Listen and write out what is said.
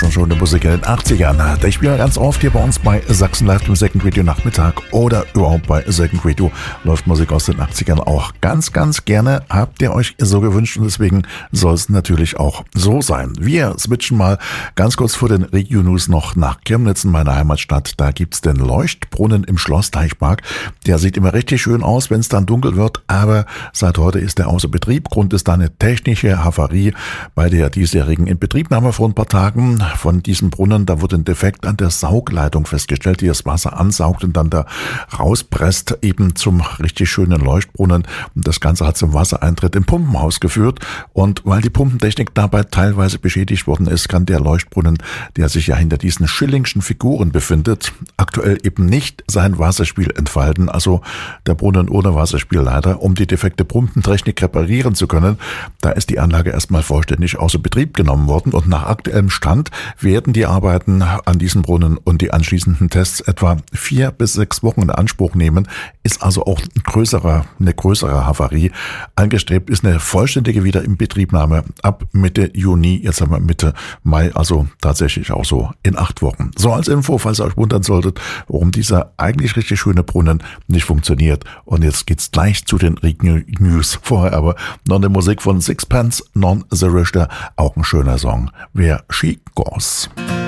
schon schöne Musik in den 80ern. Ich spiele ganz oft hier bei uns bei Sachsen Live im Second Radio Nachmittag oder überhaupt bei Second Radio läuft Musik aus den 80ern auch ganz, ganz gerne. Habt ihr euch so gewünscht und deswegen soll es natürlich auch so sein. Wir switchen mal ganz kurz vor den Regio-News noch nach Chemnitz in meiner Heimatstadt. Da gibt's den Leuchtbrunnen im Schloss Teichpark. Der sieht immer richtig schön aus, wenn es dann dunkel wird, aber seit heute ist er außer Betrieb. Grund ist da eine technische Havarie bei der diesjährigen Inbetriebnahme vor ein paar Tagen von diesem Brunnen. Da wurde ein Defekt an der Saugleitung festgestellt, die das Wasser ansaugt und dann da rauspresst, eben zum richtig schönen Leuchtbrunnen. Und das Ganze hat zum Wassereintritt im Pumpenhaus geführt. Und weil die Pumpentechnik dabei teilweise beschädigt worden ist, kann der Leuchtbrunnen, der sich ja hinter diesen Schillingschen Figuren befindet, aktuell eben nicht sein Wasserspiel entfalten. Also der Brunnen ohne Wasserspiel leider. Um die defekte Pumpentechnik reparieren zu können, da ist die Anlage erstmal vollständig außer Betrieb genommen worden und nach aktuellem Stand werden die Arbeiten an diesem Brunnen und die anschließenden Tests etwa 4 bis 6 Wochen in Anspruch nehmen. Ist also auch eine größere Havarie. Angestrebt ist eine vollständige Wiederinbetriebnahme ab Mitte Juni, jetzt haben wir Mitte Mai, also tatsächlich auch so in 8 Wochen. So als Info, falls ihr euch wundern solltet, warum dieser eigentlich richtig schöne Brunnen nicht funktioniert. Und jetzt geht's gleich zu den News. Vorher aber noch eine Musik von Sixpence None the Richter, auch ein schöner Song. Where She Goes.